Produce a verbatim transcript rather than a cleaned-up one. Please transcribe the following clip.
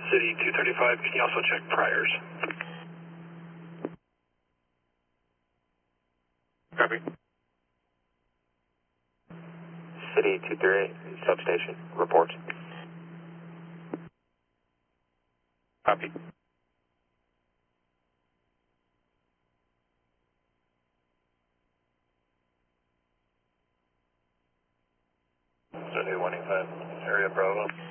City two thirty-five, can you also check priors? Copy. City two thirty-eight, substation, report. Copy. Sunday one eight five, area Bravo.